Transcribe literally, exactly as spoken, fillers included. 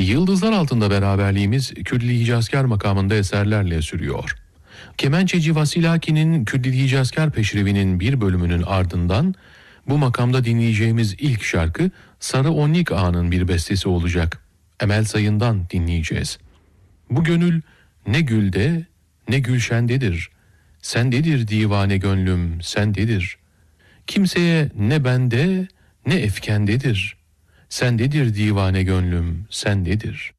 Yıldızlar altında beraberliğimiz Kürdili Hicazkar makamında eserlerle sürüyor. Kemençeci Vasilaki'nin Kürdili Hicazkar peşrevinin bir bölümünün ardından bu makamda dinleyeceğimiz ilk şarkı Sarı Onnik Ağa'nın bir bestesi olacak. Emel Sayın'dan dinleyeceğiz. Bu gönül ne gülde ne gülşendedir. Sendedir divane gönlüm, sendedir. Kimseye ne bende ne efkendedir. Sendedir divane gönlüm, sendedir.